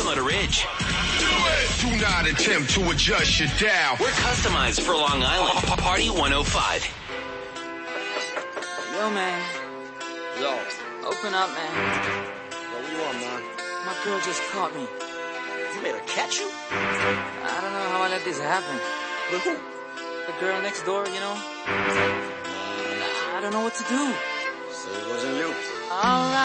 Motor Ridge. Do not attempt to adjust your dial. We're customized for Long Island. Party 105. Yo, man. Yo. Open up, man. Yo, what you want, man? My girl just caught me. You made her catch you? I don't know how I let this happen. With who? The girl next door, you know? I don't know what to do. So it wasn't you. Alright.